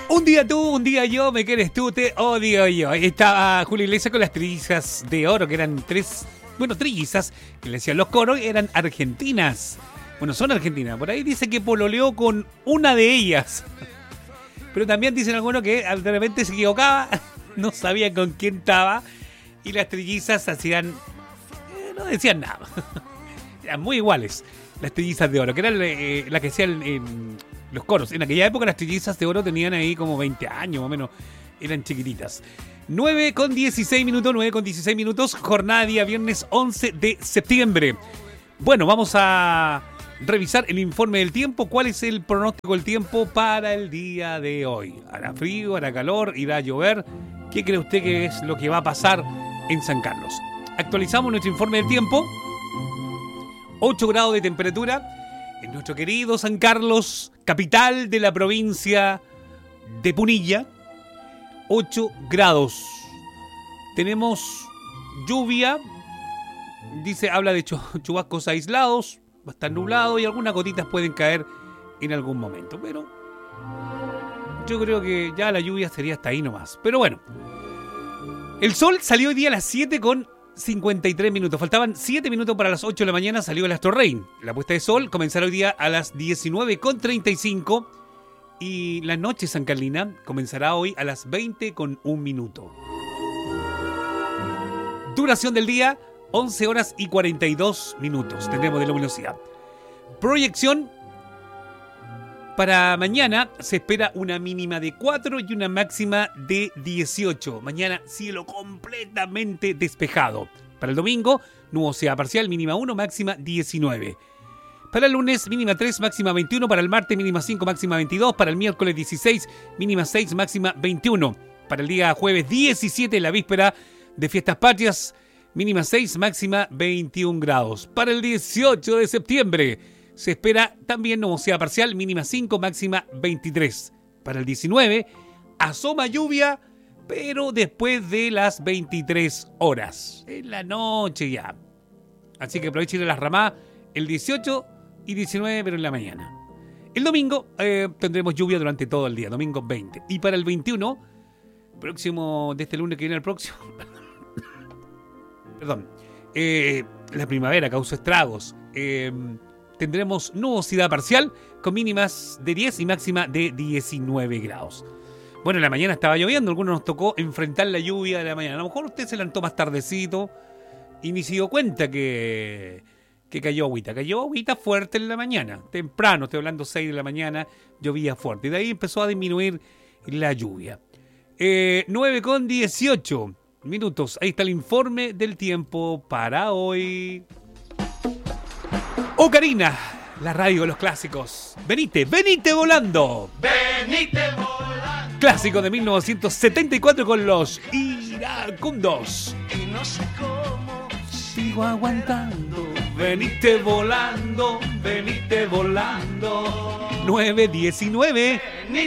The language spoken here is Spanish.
Un día tú, un día yo, me quieres tú, te odio yo. Ahí estaba Julio Iglesias con las trillizas de oro, que eran trillizas, que le decían los coros, eran argentinas. Bueno, son argentinas. Por ahí dice que pololeó con una de ellas. Pero también dicen algunos que de repente se equivocaba, no sabía con quién estaba, y las trillizas hacían... no decían nada. Eran muy iguales, las trillizas de oro, que eran las que hacían los coros. En aquella época las trillizas de oro tenían ahí como 20 años, más o menos, eran chiquititas. 9:16 minutos, jornada día viernes 11 de septiembre. Bueno, vamos a revisar el informe del tiempo. ¿Cuál es el pronóstico del tiempo para el día de hoy? ¿Hará frío, hará calor, irá a llover? ¿Qué cree usted que es lo que va a pasar en San Carlos? Actualizamos nuestro informe del tiempo. 8 grados de temperatura en nuestro querido San Carlos, capital de la provincia de Punilla. 8 grados. Tenemos lluvia. Dice, habla de chubascos aislados. Va a estar nublado y algunas gotitas pueden caer en algún momento. Pero yo creo que ya la lluvia sería hasta ahí nomás. Pero bueno. El sol salió hoy día a las 7:53 minutos. Faltaban 7 minutos para las 8 de la mañana. Salió el Astro Rey. La puesta de sol comenzará hoy día a las 19:35. Y la noche sancarlina comenzará hoy a las 20:01 minuto. Duración del día, 11 horas y 42 minutos. Tendremos de luminosidad. Proyección. Para mañana se espera una mínima de 4 y una máxima de 18. Mañana cielo completamente despejado. Para el domingo, nubosidad parcial, mínima 1, máxima 19. Para el lunes, mínima 3, máxima 21. Para el martes, mínima 5, máxima 22. Para el miércoles, 16, mínima 6, máxima 21. Para el día jueves 17, la víspera de Fiestas Patrias, mínima 6, máxima 21 grados. Para el 18 de septiembre, se espera también nubosidad parcial, mínima 5, máxima 23. Para el 19, asoma lluvia, pero después de las 23 horas. En la noche ya. Así que aprovechen las ramadas el 18 y 19, pero en la mañana. El domingo tendremos lluvia durante todo el día, domingo 20. Y para el 21, próximo de este lunes que viene el próximo... Perdón. La primavera causó estragos. Tendremos nubosidad parcial con mínimas de 10 y máxima de 19 grados. Bueno, en la mañana estaba lloviendo, algunos nos tocó enfrentar la lluvia de la mañana. A lo mejor usted se levantó más tardecito y ni se dio cuenta que cayó agüita. Cayó agüita fuerte en la mañana, temprano, estoy hablando 6 de la mañana, llovía fuerte. Y de ahí empezó a disminuir la lluvia. 9:18 minutos, ahí está el informe del tiempo para hoy. Ocarina, la radio de los clásicos. Venite volando. Venite volando. Clásico de 1974 con los Iracundos. Y no sé cómo Sigo aguantando. Venite volando, venite volando. 9:19.